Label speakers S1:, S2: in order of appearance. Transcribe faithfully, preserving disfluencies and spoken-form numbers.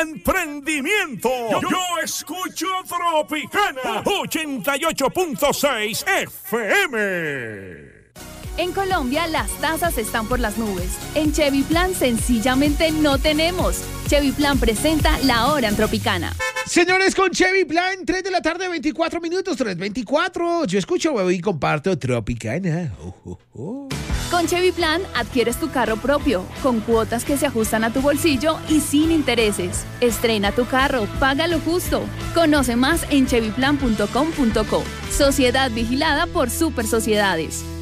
S1: emprendimiento. Yo, yo escucho Tropicana ochenta y ocho punto seis F M.
S2: En Colombia las tasas están por las nubes. En Chevy Plan sencillamente no tenemos. Chevy Plan presenta La Hora en Tropicana.
S3: Señores, con Chevy Plan, tres de la tarde, veinticuatro minutos, tres veinticuatro. Yo escucho, bebo y comparto Tropicana. Oh, oh, oh.
S2: Con Chevy Plan adquieres tu carro propio, con cuotas que se ajustan a tu bolsillo y sin intereses. Estrena tu carro, paga lo justo. Conoce más en chevy plan punto com punto co. Sociedad vigilada por Super Sociedades.